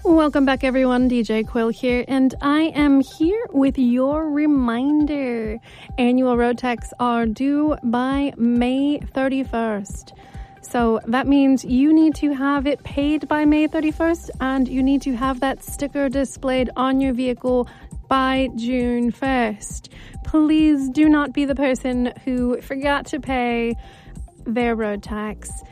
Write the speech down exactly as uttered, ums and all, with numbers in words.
Welcome back, everyone. D J Quill here, and I am here with your reminder. Annual road tax are due by May thirty-first. So that means you need to have it paid by May thirty-first, and you need to have that sticker displayed on your vehicle by June first. Please do not be the person who forgot to pay their road tax.